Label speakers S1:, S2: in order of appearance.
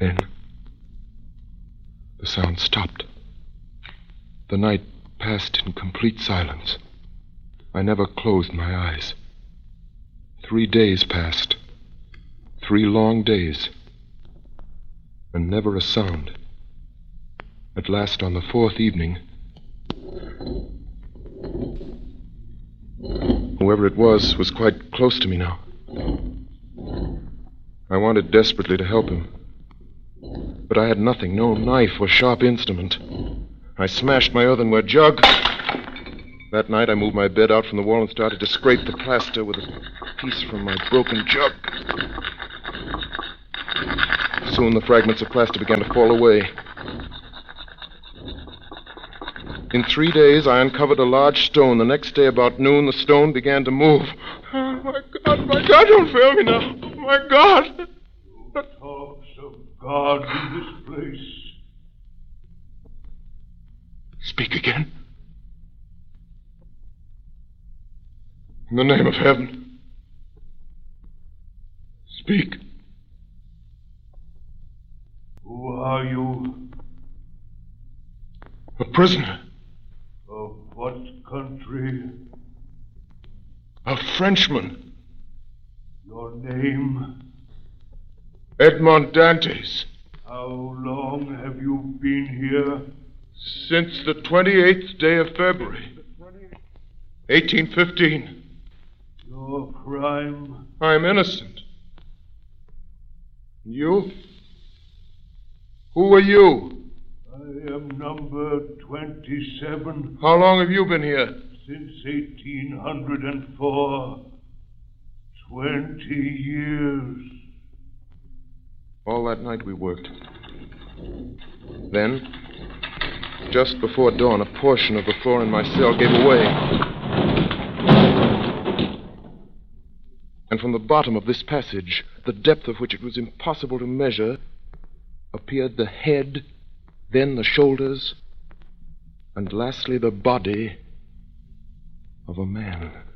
S1: Then the sound stopped. The night passed in complete silence. I never closed my eyes. 3 days passed. 3 long days. And never a sound. At last, on the 4th evening, whoever it was quite close to me now. I wanted desperately to help him. But I had nothing, no knife or sharp instrument. I smashed my earthenware jug. That night I moved my bed out from the wall and started to scrape the plaster with a piece from my broken jug. Soon the fragments of plaster began to fall away. In 3 days, I uncovered a large stone. The next day, about noon, the stone began to move. Oh, my God, don't fail me now. Oh, my God.
S2: Who talks of God in this place?
S1: Speak again. In the name of heaven. Speak.
S2: Who are you?
S1: A prisoner.
S2: Of what country?
S1: A Frenchman.
S2: Your name?
S1: Edmond Dantes.
S2: How long have you been here?
S1: Since the 28th day of February, 1815.
S2: Your crime?
S1: I'm innocent. You? Who are you?
S2: I am number 27.
S1: How long have you been here?
S2: Since 1804. 20 years.
S1: All that night we worked. Then, just before dawn, a portion of the floor in my cell gave away. And from the bottom of this passage, the depth of which it was impossible to measure, appeared the head, then the shoulders, and lastly the body of a man.